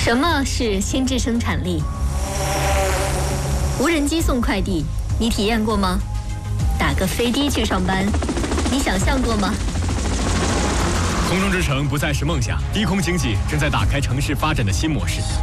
什么是心智生产力？无人机送快递，你体验过吗？打个飞的去上班，你想象过吗？ 空中之城不再是梦想，低空经济正在打开城市发展的新模式。